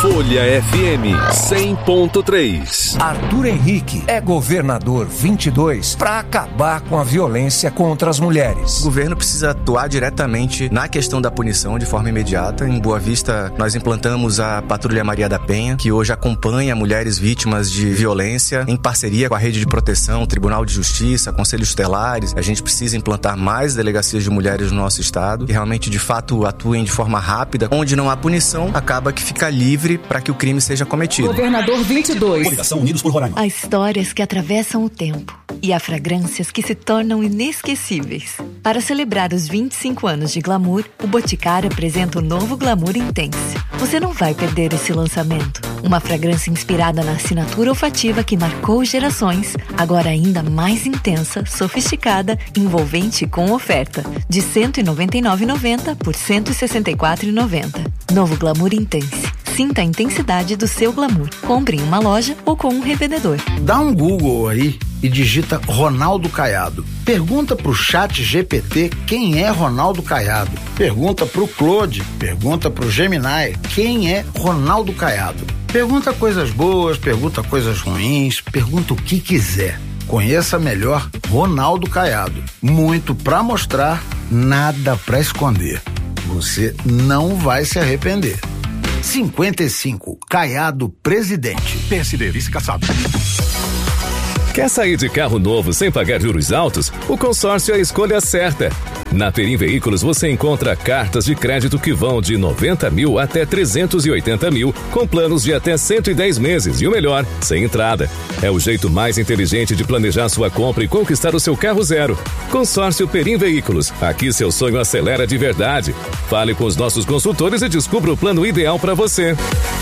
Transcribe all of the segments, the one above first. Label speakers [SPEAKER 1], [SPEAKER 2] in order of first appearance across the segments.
[SPEAKER 1] Folha FM 100.3.
[SPEAKER 2] Arthur Henrique é governador 22 para acabar com a violência contra as mulheres.
[SPEAKER 3] O governo precisa atuar diretamente na questão da punição de forma imediata. Em Boa Vista, nós implantamos a Patrulha Maria da Penha, que hoje acompanha mulheres vítimas de violência em parceria com a Rede de Proteção, Tribunal de Justiça, Conselhos Tutelares. A gente precisa implantar mais delegacias de mulheres no nosso estado, que realmente, de fato, atuem de forma rápida. Onde não há punição, acaba que fica livre para que o crime seja cometido.
[SPEAKER 4] Governador 22.
[SPEAKER 5] Coligação Unidos por Roraima.
[SPEAKER 6] Há histórias que atravessam o tempo e há fragrâncias que se tornam inesquecíveis. Para celebrar os 25 anos de Glamour, o Boticário apresenta o novo Glamour Intense. Você não vai perder esse lançamento. Uma fragrância inspirada na assinatura olfativa que marcou gerações, agora ainda mais intensa, sofisticada, envolvente e com oferta. De R$ 199,90 por R$ 164,90. Novo Glamour Intense. Sinta a intensidade do seu glamour. Compre em uma loja ou com um revendedor.
[SPEAKER 7] Dá um Google aí e digita Ronaldo Caiado. Pergunta pro Chat GPT quem é Ronaldo Caiado. Pergunta pro Claude, pergunta pro Gemini quem é Ronaldo Caiado. Pergunta coisas boas, pergunta coisas ruins, pergunta o que quiser. Conheça melhor Ronaldo Caiado. Muito pra mostrar, nada pra esconder. Você não vai se arrepender. 55, Caiado presidente.
[SPEAKER 5] PSD, vice Kassab.
[SPEAKER 8] Quer sair de carro novo sem pagar juros altos? O consórcio é a escolha certa. Na Perim Veículos você encontra cartas de crédito que vão de 90 mil até 380 mil, com planos de até 110 meses e o melhor, sem entrada. É o jeito mais inteligente de planejar sua compra e conquistar o seu carro zero. Consórcio Perim Veículos. Aqui seu sonho acelera de verdade. Fale com os nossos consultores e descubra o plano ideal para você.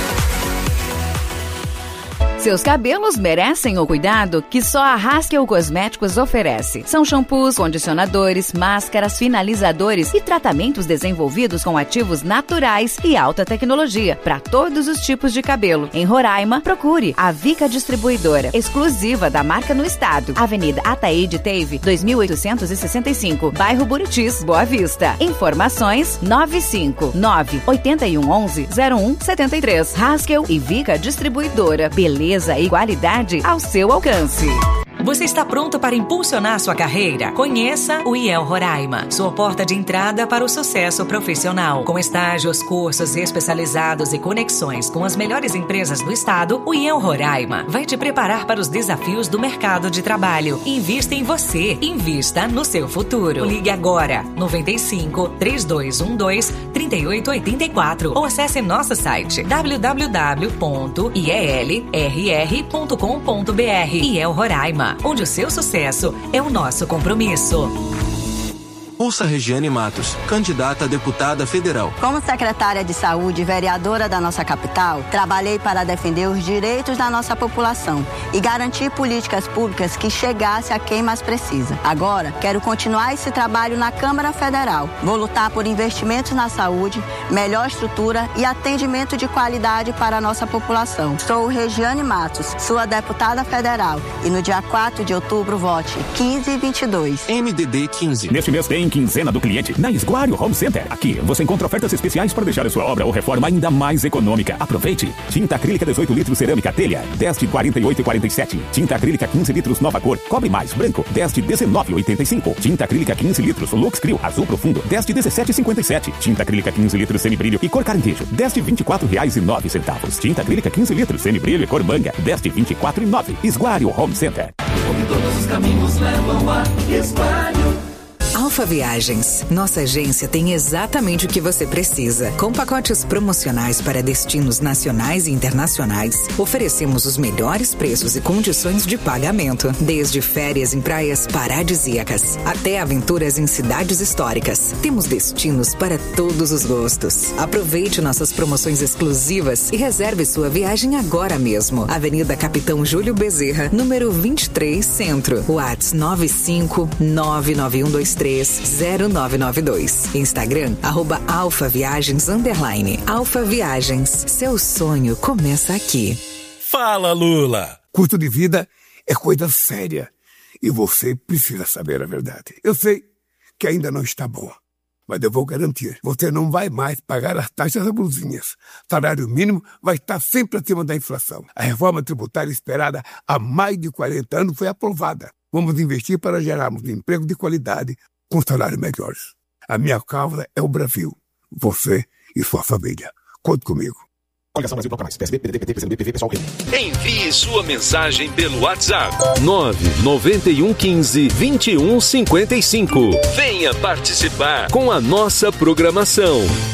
[SPEAKER 9] Seus cabelos merecem o cuidado que só a Haskell Cosméticos oferece. São shampoos, condicionadores, máscaras, finalizadores e tratamentos desenvolvidos com ativos naturais e alta tecnologia para todos os tipos de cabelo. Em Roraima, procure a Vica Distribuidora, exclusiva da marca no estado. Avenida Ataíde Teve, 2865, bairro Buritis, Boa Vista. Informações 959-8111-0173. Haskell e Vica Distribuidora. Beleza e qualidade ao seu alcance.
[SPEAKER 10] Você está pronto para impulsionar sua carreira? Conheça o IEL Roraima, sua porta de entrada para o sucesso profissional. Com estágios, cursos especializados e conexões com as melhores empresas do estado, o IEL Roraima vai te preparar para os desafios do mercado de trabalho. Invista em você, invista no seu futuro. Ligue agora, 95-3212-3884 ou acesse nosso site www.ielrr.com.br. IEL Roraima, onde o seu sucesso é o nosso compromisso.
[SPEAKER 11] Ouça Regiane Matos, candidata a deputada federal.
[SPEAKER 12] Como secretária de saúde e vereadora da nossa capital, trabalhei para defender os direitos da nossa população e garantir políticas públicas que chegassem a quem mais precisa. Agora, quero continuar esse trabalho na Câmara Federal. Vou lutar por investimentos na saúde, melhor estrutura e atendimento de qualidade para a nossa população. Sou Regiane Matos, sua deputada federal, e no dia 4 de outubro vote 1522.
[SPEAKER 11] MDD 15.
[SPEAKER 5] Neste mês tem quinzena do cliente na Esguário Home Center. Aqui você encontra ofertas especiais para deixar a sua obra ou reforma ainda mais econômica. Aproveite. Tinta acrílica 18 litros cerâmica telha, 10 de 48,47. Tinta acrílica 15 litros nova cor, cobre mais branco, 10 de 19,85. Tinta acrílica 15 litros Lux Crio azul profundo, 10 de 17,57. Tinta acrílica 15 litros semibrilho e cor caranguejo, 10 de R$24,09. Tinta acrílica 15 litros semibrilho e cor manga, 10 de R$24,09. Esguário Home Center.
[SPEAKER 13] Todos os caminhos levam a Esguário.
[SPEAKER 14] Alfa Viagens. Nossa agência tem exatamente o que você precisa. Com pacotes promocionais para destinos nacionais e internacionais, oferecemos os melhores preços e condições de pagamento. Desde férias em praias paradisíacas até aventuras em cidades históricas. Temos destinos para todos os gostos. Aproveite nossas promoções exclusivas e reserve sua viagem agora mesmo. Avenida Capitão Júlio Bezerra, número 23, Centro. WhatsApp 9599123 0992. Instagram, @alfaviagens_. Alfa Viagens. Seu sonho começa aqui.
[SPEAKER 15] Fala, Lula!
[SPEAKER 16] Custo de vida é coisa séria. E você precisa saber a verdade. Eu sei que ainda não está boa. Mas eu vou garantir, você não vai mais pagar as taxas abusivas. Salário mínimo vai estar sempre acima da inflação. A reforma tributária esperada há mais de 40 anos foi aprovada. Vamos investir para gerarmos emprego de qualidade com salários melhores. A minha causa é o Brasil. Você e sua família. Conte comigo.
[SPEAKER 4] Coligação Brasil Bloco Mais. PSB, PDT, PCdoB, PV, PSOL,
[SPEAKER 1] Envie sua mensagem pelo WhatsApp 99115-2155. Venha participar com a nossa programação.